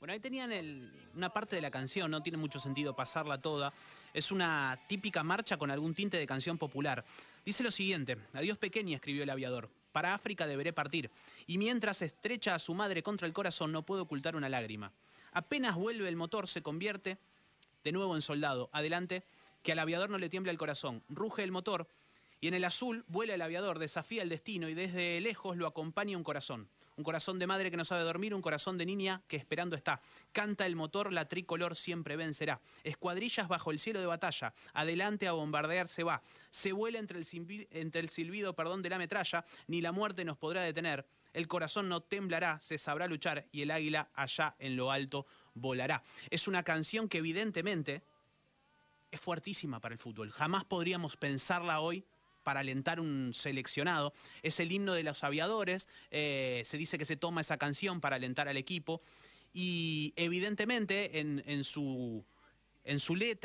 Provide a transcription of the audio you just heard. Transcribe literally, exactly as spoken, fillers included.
Bueno, ahí tenían el, una parte de la canción, no tiene mucho sentido pasarla toda. Es una típica marcha con algún tinte de canción popular. Dice lo siguiente: adiós pequeña, escribió el aviador. Para África deberé partir. Y mientras estrecha a su madre contra el corazón, no puede ocultar una lágrima. Apenas vuelve el motor, se convierte de nuevo en soldado. Adelante, que al aviador no le tiembla el corazón. Ruge el motor y en el azul vuela el aviador, desafía el destino y desde lejos lo acompaña un corazón. Un corazón de madre que no sabe dormir, un corazón de niña que esperando está. Canta el motor, la tricolor siempre vencerá. Escuadrillas bajo el cielo de batalla, adelante a bombardear se va. Se vuela entre el, silbi entre el silbido perdón, de la metralla, ni la muerte nos podrá detener. El corazón no temblará, se sabrá luchar y el águila allá en lo alto volará. Es una canción que evidentemente es fuertísima para el fútbol. Jamás podríamos pensarla hoy para alentar un seleccionado. Es el himno de los aviadores, eh, se dice que se toma esa canción para alentar al equipo y evidentemente en, en, su, en su letra